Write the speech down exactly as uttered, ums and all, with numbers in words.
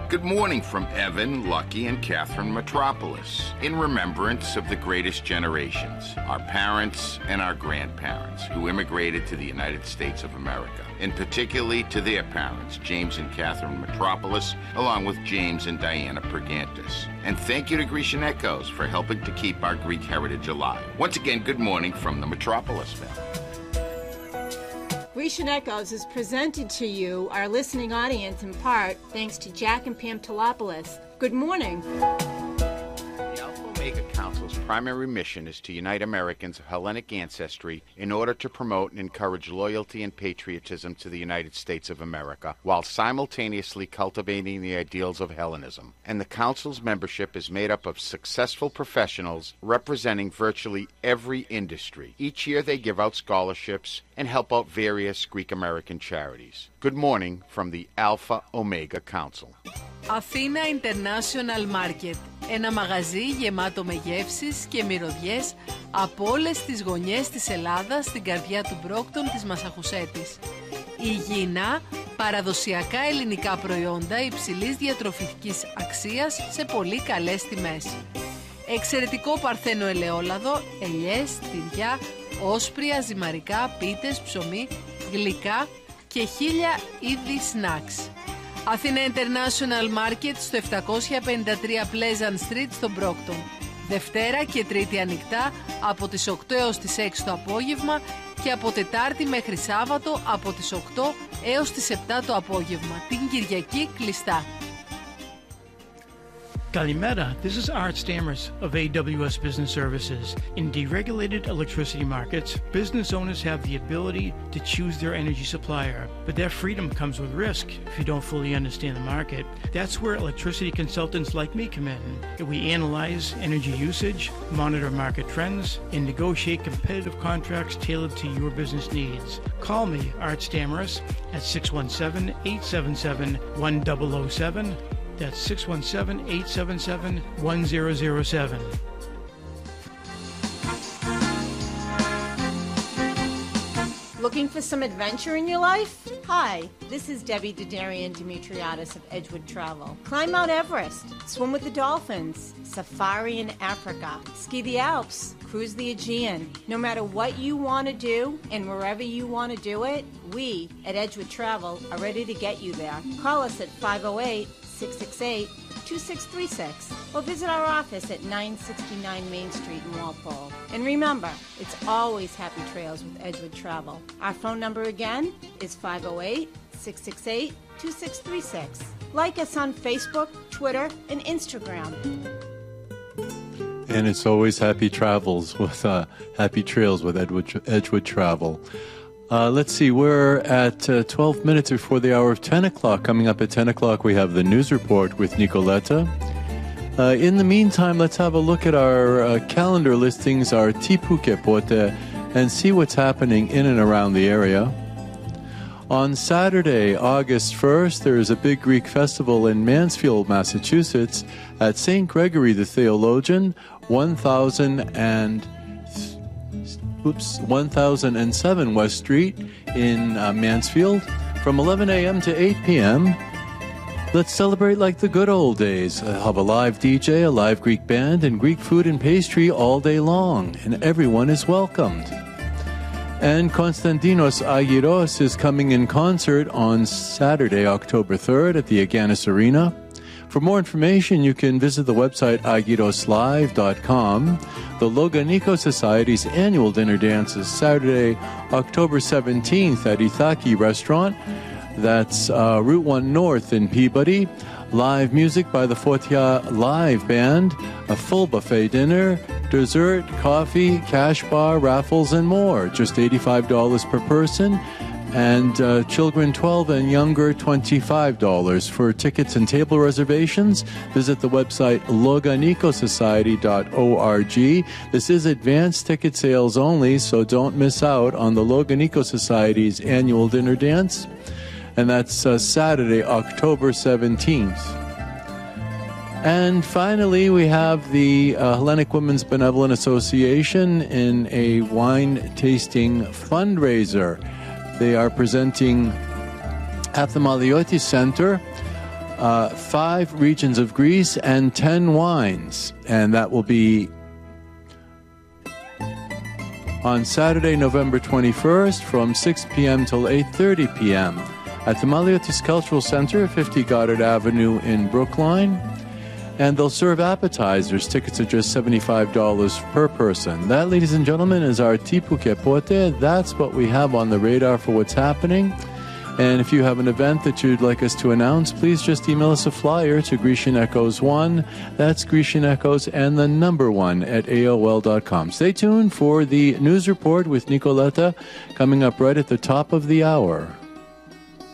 Good morning from Evan, Lucky, and Catherine Metropolis, in remembrance of the greatest generations, our parents and our grandparents, who immigrated to the United States of America, and particularly to their parents, James and Catherine Metropolis, along with James and Diana Pergantis. And thank you to Grecian Echoes for helping to keep our Greek heritage alive. Once again, good morning from the Metropolis family. Grecian Echoes is presented to you, our listening audience, in part thanks to Jack and Pam Telopoulos. Good morning. The Alpha Omega Council's primary mission is to unite Americans of Hellenic ancestry in order to promote and encourage loyalty and patriotism to the United States of America, while simultaneously cultivating the ideals of Hellenism. And the Council's membership is made up of successful professionals representing virtually every industry. Each year they give out scholarships and help out various Greek-American charities. Good morning from the Alpha Omega Council. Αθήνα International Market, ένα μαγαζί γεμάτο με γεύσεις και μυρωδιές από όλες τις γωνιές της Ελλάδας στην καρδιά του Μπρόκτον της Μασαχουσέτης. Υγιεινά, παραδοσιακά ελληνικά προϊόντα υψηλής διατροφικής αξίας σε πολύ καλές τιμές. Εξαιρετικό παρθένο ελαιόλαδο, ελιές, τυριά, όσπρια, ζυμαρικά, πίτες, ψωμί, γλυκά και χίλια είδη σνακς. Αθήνα International Market στο επτακόσια πενήντα τρία Pleasant Street στο Μπρόκτον. Δευτέρα και Τρίτη ανοιχτά από τις οκτώ έως τις έξι το απόγευμα και από Τετάρτη μέχρι Σάββατο από τις οκτώ έως τις επτά το απόγευμα. Την Κυριακή κλειστά. Kalimera, this is Art Stammers of A W S Business Services. In deregulated electricity markets, business owners have the ability to choose their energy supplier, but that freedom comes with risk if you don't fully understand the market. That's where electricity consultants like me come in. We analyze energy usage, monitor market trends, and negotiate competitive contracts tailored to your business needs. Call me, Art Stammers, at six one seven, eight seven seven, one zero zero seven. That's six one seven, eight seven seven, one zero zero seven. Looking for some adventure in your life? Hi, this is Debbie Didarian Dimitriadis of Edgewood Travel. Climb Mount Everest, swim with the dolphins, safari in Africa, ski the Alps, cruise the Aegean. No matter what you want to do and wherever you want to do it, we at Edgewood Travel are ready to get you there. Call us at five oh eight, six six eight, two six three six or visit our office at nine sixty-nine Main Street in Walpole. And remember, it's always happy trails with Edgewood Travel. Our phone number again is five oh eight, six six eight, two six three six. Like us on Facebook, Twitter, and Instagram. And it's always happy travels with uh, happy trails with Edgewood, Edgewood Travel. Uh, let's see, we're at uh, twelve minutes before the hour of ten o'clock. Coming up at ten o'clock, we have the news report with Nicoletta. Uh, in the meantime, let's have a look at our uh, calendar listings, our Tipu Kepote, and see what's happening in and around the area. On Saturday, August first, there is a big Greek festival in Mansfield, Massachusetts, at Saint Gregory the Theologian, one thousand and Oops, one thousand seven West Street in uh, Mansfield from eleven a.m. to eight p.m. Let's celebrate like the good old days. I'll have a live D J, a live Greek band, and Greek food and pastry all day long, and everyone is welcomed. And Konstantinos Agiros is coming in concert on Saturday, October third at the Aganis Arena. For more information, you can visit the website agiros live dot com. The Loganiko Society's annual dinner dance is Saturday, October seventeenth at Ithaki Restaurant. That's uh, Route one North in Peabody. Live music by the Fortia Live Band, a full buffet dinner, dessert, coffee, cash bar, raffles, and more. Just eighty-five dollars per person. And uh, children twelve and younger, twenty-five dollars. For tickets and table reservations, visit the website loganiko society dot org. This is advanced ticket sales only, so don't miss out on the Loganiko Society's annual dinner dance. And that's uh, Saturday, October seventeenth. And finally, we have the uh, Hellenic Women's Benevolent Association in a wine tasting fundraiser. They are presenting at the Maliotis Center uh, five regions of Greece and ten wines. And that will be on Saturday, November twenty-first from six p.m. till eight thirty p.m. at the Maliotis Cultural Center, fifty Goddard Avenue in Brookline. And they'll serve appetizers. Tickets are just seventy-five dollars per person. That, ladies and gentlemen, is our Tipu Kepote. That's what we have on the radar for what's happening. And if you have an event that you'd like us to announce, please just email us a flyer to Grecian Echoes one. That's Grecian Echoes and the number one at A O L dot com. Stay tuned for the news report with Nicoletta coming up right at the top of the hour.